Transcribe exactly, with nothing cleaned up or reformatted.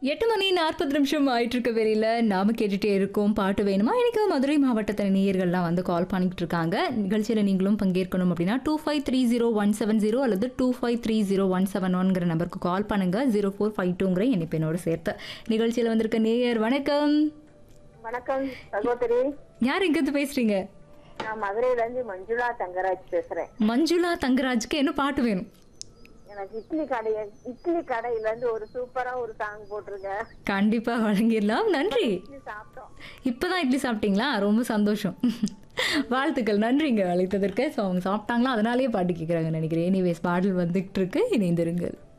எட்டு மணி நாற்பது நிமிஷம் ஆயிட்டு இருக்க வேலையில் நாம கேட்டுட்டே இருக்கோம் பாட்டு வேணுமா. எனக்கு மதுரை மாவட்டத்தில் நேயர்கள்லாம் வந்து கால் பண்ணிட்டு இருக்காங்க. நிகழ்ச்சியில் நீங்களும் பங்கேற்கணும் அப்படின்னா two five three zero one seven zero அல்லது two five three zero one seven ஒன்கிற நம்பருக்கு கால் பண்ணுங்க. ஜீரோ ஃபோர் ஃபைவ் டூங்கிற இணைப்பெண்ணோடு சேர்த்து நிகழ்ச்சியில் வந்திருக்க நேயர் வணக்கம். வணக்கம் சகோதரி. யார் எங்கிருந்து பேசுறீங்க? நான் மதுரையில இருந்து மஞ்சுளா தங்கராஜ் பேசுறேன். மஞ்சுளா தங்கராஜ்க்கு என்ன பாட்டு வேணும்? எனக்கு இட்லி கடை இட்லி கடையில இருந்து ஒரு சூப்பரா ஒரு சாங் போட்டிருங்க. கண்டிப்பா வழங்கிடலாம். நன்றி. இட்லி சாப்பிட்டோம். இப்பதான் இட்லி சாப்பிட்டீங்களா? ரொம்ப சந்தோஷம். வாழ்த்துக்கள், நன்றிங்க அழைத்ததற்கு. ஸோ அவங்க சாப்பிட்டாங்களா, அதனாலேயே பாட்டு கேட்குறாங்க நினைக்கிறேன். எனிவேஸ் பாடல் வந்துகிட்டு இருக்கு, இணைந்திருங்கள்.